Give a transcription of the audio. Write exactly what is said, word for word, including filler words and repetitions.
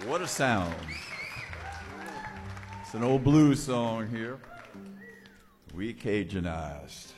What a sound. It's an old blues song here. We Cajunized.